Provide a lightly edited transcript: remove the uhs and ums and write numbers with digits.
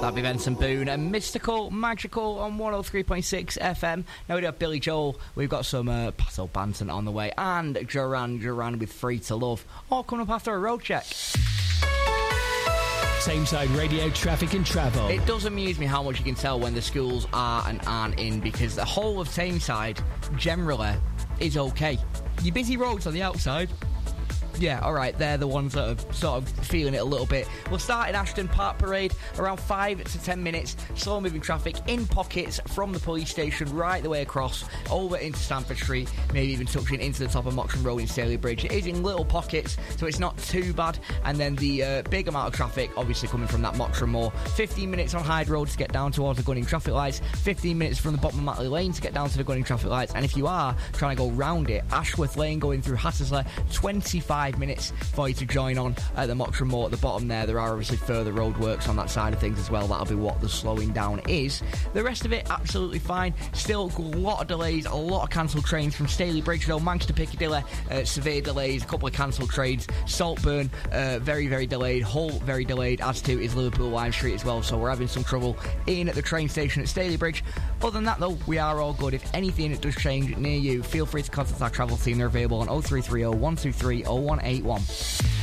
That'd be Benson Boone and Mystical Magical on 103.6 FM. Now we do have Billy Joel. We've got some Pato Banton on the way, and Duran with Free to Love, all coming up after a road check. Tameside Radio traffic and travel. It does amuse me how much you can tell when the schools are and aren't in, because the whole of Tameside generally is okay. Your busy roads on the outside, yeah, alright, they're the ones that are sort of feeling it a little bit. We'll start in Ashton Park Parade, around 5 to 10 minutes, slow moving traffic in pockets from the police station right the way across, over into Stamford Street, maybe even touching into the top of Moxham Road in Staley Bridge. It is in little pockets, so it's not too bad. And then the big amount of traffic, obviously coming from that Moxham Moor. 15 minutes on Hyde Road to get down towards the Gunning traffic lights, 15 minutes from the bottom of Matley Lane to get down to the Gunning traffic lights. And if you are trying to go round it, Ashworth Lane going through Hattersley, 25 minutes for you to join on at the Moxham Moor at the bottom there. There are obviously further roadworks on that side of things as well. That'll be what the slowing down is. The rest of it, absolutely fine. Still a lot of delays, a lot of cancelled trains from Staley Bridge, though, Manchester Piccadilly, severe delays, a couple of cancelled trains. Saltburn, very, very delayed. Hull, very delayed, as to is Liverpool Lime Street as well. So we're having some trouble in at the train station at Staley Bridge. Other than that, though, we are all good. If anything that does change near you, feel free to contact our travel team. They're available on 0330 123 0181.